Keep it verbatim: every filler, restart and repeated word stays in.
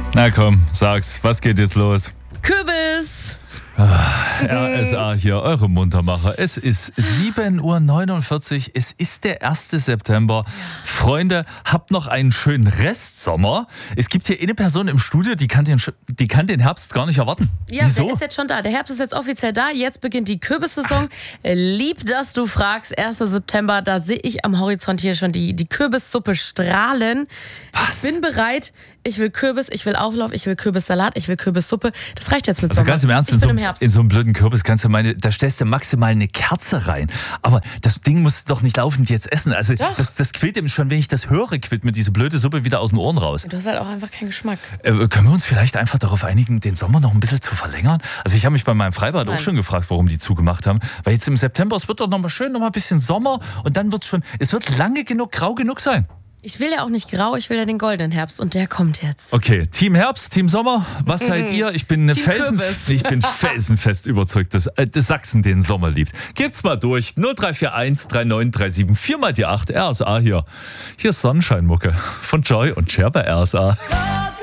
Na komm, sag's, was geht jetzt los? Kürbis! R S A hier, eure Muntermacher. Es ist sieben Uhr neunundvierzig, es ist der erste September. Freunde, habt noch einen schönen Restsommer. Es gibt hier eine Person im Studio, die kann den, die kann den Herbst gar nicht erwarten. Ja, Wieso? der ist jetzt schon da. Der Herbst ist jetzt offiziell da. Jetzt beginnt die Kürbissaison. Lieb, dass du fragst. erster September, da sehe ich am Horizont hier schon die, die Kürbissuppe strahlen. Was? Ich bin bereit. Ich will Kürbis, ich will Auflauf, ich will Kürbissalat, ich will Kürbissuppe. Das reicht jetzt mit Also Sommer. ganz im Ernst, ich in bin so, im Herbst. in so einem blöden Kürbis kannst du meine, da stellst du maximal eine Kerze rein. Aber das Ding musst du doch nicht laufend jetzt essen. Also Doch. das, das quillt ihm schon, wenn ich das höre, quillt mir diese blöde Suppe wieder aus den Ohren raus. Du hast halt auch einfach keinen Geschmack. Äh, können wir uns vielleicht einfach darauf einigen, den Sommer noch ein bisschen zu verlängern? Also ich habe mich bei meinem Freibad Nein. auch schon gefragt, warum die zugemacht haben. Weil jetzt im September, es wird doch noch mal schön, noch mal ein bisschen Sommer und dann wird es schon, es wird lange genug, grau genug sein. Ich will ja auch nicht grau, ich will ja den goldenen Herbst und der kommt jetzt. Okay, Team Herbst, Team Sommer, was seid ihr? Ich bin, eine Team Felsen, Kürbis. ich bin felsenfest überzeugt, dass, äh, dass Sachsen den Sommer liebt. Geht's mal durch. null drei vier eins drei neun drei sieben vier mal die acht. R S A hier. Hier ist Sonnenscheinmucke von Joy und Cher bei R S A.